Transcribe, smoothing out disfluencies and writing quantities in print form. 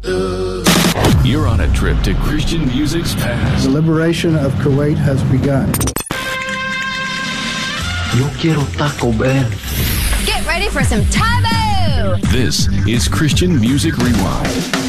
You're on a trip to Christian music's past. The liberation of Kuwait has begun. Yo quiero Taco Bell. Get ready for some Tabo! This is Christian Music Rewind.